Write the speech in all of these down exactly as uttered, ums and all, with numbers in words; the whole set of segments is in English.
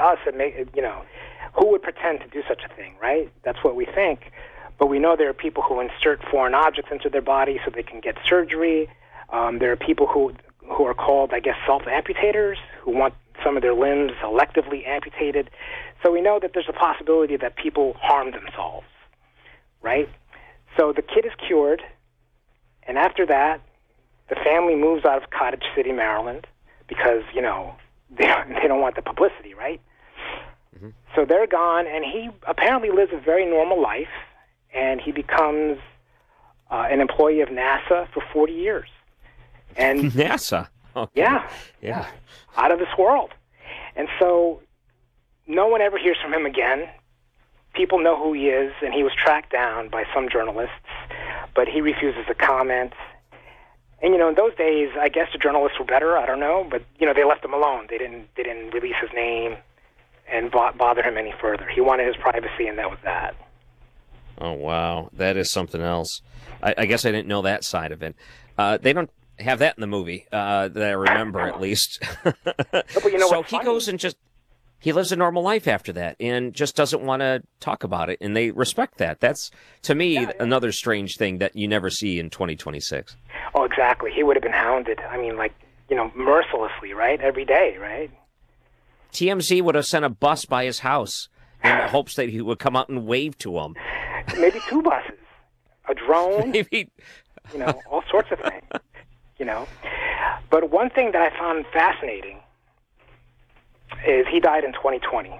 us, it may, you know, who would pretend to do such a thing, right? That's what we think. But we know there are people who insert foreign objects into their body so they can get surgery. Um, there are people who who are called, I guess, self-amputators, who want some of their limbs selectively amputated. So we know that there's a possibility that people harm themselves, right? So the kid is cured, and after that, the family moves out of Cottage City, Maryland, because, you know, they don't, they don't want the publicity, right? Mm-hmm. So they're gone, and he apparently lives a very normal life, and he becomes uh, an employee of NASA for forty years. And NASA? Okay. Yeah, yeah. Out of this world. And so no one ever hears from him again. People know who he is, and he was tracked down by some journalists, but he refuses to comment. And, you know, in those days, I guess the journalists were better, I don't know, but, you know, they left him alone. They didn't they didn't release his name and bo- bother him any further. He wanted his privacy, and that was that. Oh, wow. That is something else. I, I guess I didn't know that side of it. Uh, they don't have that in the movie, uh, that I remember, at least. No, but you know so what's he funny? goes and just, he lives a normal life after that and just doesn't want to talk about it, and they respect that. That's, to me, Yeah, yeah. another strange thing that you never see in twenty twenty-six. Oh, exactly. He would have been hounded. I mean, like, you know, mercilessly, right? Every day, right? T M Z would have sent a bus by his house in the hopes that he would come out and wave to him. Maybe two buses, a drone, Maybe. you know, all sorts of things, you know. But one thing that I found fascinating is he died in twenty twenty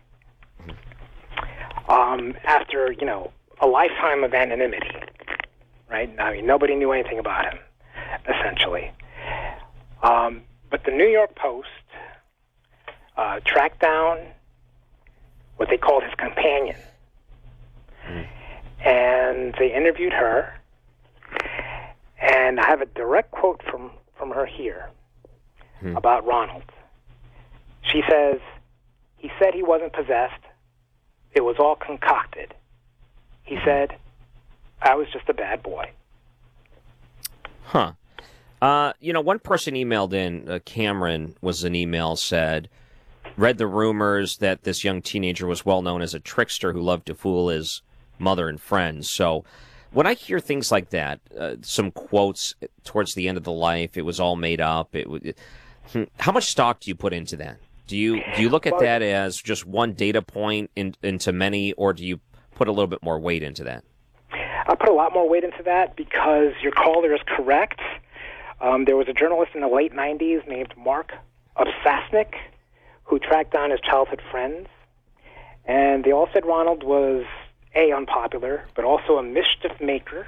um, after, you know, a lifetime of anonymity, right? I mean, nobody knew anything about him, essentially. Um, but the New York Post uh, tracked down what they called his companion, and they interviewed her, and I have a direct quote from, from her here hmm. about Ronald. She says, he said he wasn't possessed. It was all concocted. He said, I was just a bad boy. Huh. Uh, you know, one person emailed in, uh, Cameron was an email, said, read the rumors that this young teenager was well known as a trickster who loved to fool his mother and friends. So when I hear things like that, uh, some quotes towards the end of the life, it was all made up. It, it hmm, how much stock do you put into that? Do you do you look at that as just one data point in, into many, or do you put a little bit more weight into that? I put a lot more weight into that because your caller is correct. Um, there was a journalist in the late nineties named Mark Obsasnik who tracked down his childhood friends, and they all said Ronald was, A, unpopular, but also a mischief maker,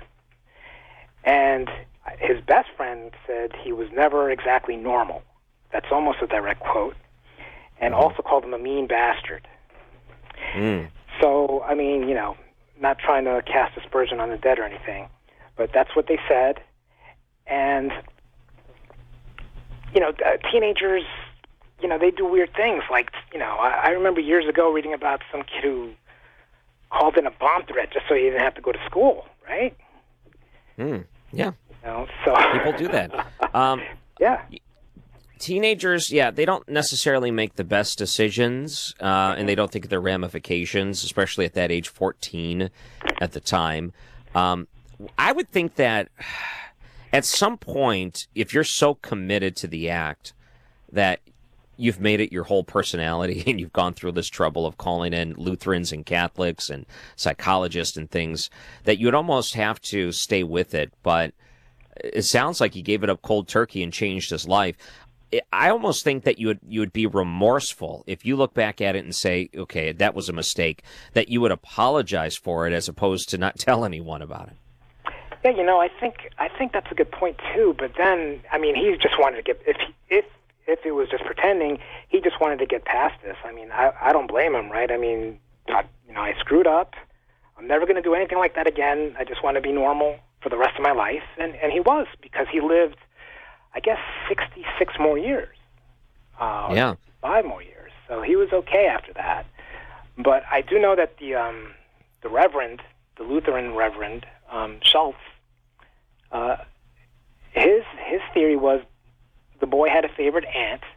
and his best friend said he was never exactly normal. That's almost a direct quote, and also called him a mean bastard. Mm. So, I mean, you know, not trying to cast aspersion on the dead or anything, but that's what they said. And, you know, uh, teenagers, you know, they do weird things. Like, you know, I, I remember years ago reading about some kid who called in a bomb threat just so he didn't have to go to school, right? Mm. Yeah. You know, so people do that. Um, yeah. Teenagers, yeah, they don't necessarily make the best decisions, uh, and they don't think of their ramifications, especially at that age, fourteen at the time. Um, I would think that at some point, if you're so committed to the act that you've made it your whole personality and you've gone through this trouble of calling in Lutherans and Catholics and psychologists and things, that you'd almost have to stay with it. But it sounds like he gave it up cold turkey and changed his life. I almost think that you would you would be remorseful if you look back at it and say, okay, that was a mistake, that you would apologize for it as opposed to not tell anyone about it. Yeah, you know, I think I think that's a good point too. But then, I mean, he just wanted to get if he, if if it was just pretending, he just wanted to get past this. I mean, I I don't blame him, right? I mean, I, you know, I screwed up. I'm never going to do anything like that again. I just want to be normal for the rest of my life, and and he was, because he lived, I guess, sixty-six more years. Uh, yeah. Five more years. So he was okay after that. But I do know that the um, the Reverend, the Lutheran Reverend, um, Schultz, uh, his his theory was the boy had a favorite aunt,